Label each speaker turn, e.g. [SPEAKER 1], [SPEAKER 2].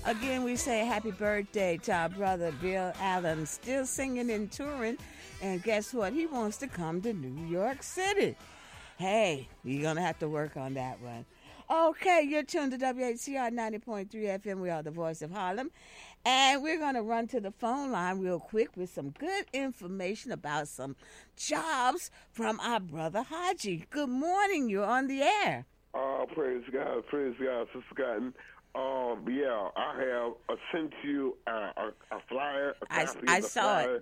[SPEAKER 1] Again, we say happy birthday to our brother Bill Allen, still singing and touring. And guess what? He wants to come to New York City. Hey, you're going to have to work on that one. Okay, you're tuned to WHCR 90.3 FM. We are the voice of Harlem. And we're going to run to the phone line real quick with some good information about some jobs from our brother Haji. Good morning. You're on the air.
[SPEAKER 2] Oh, praise God, Sister Cotton. Yeah, I have sent you a flyer.
[SPEAKER 1] I saw it.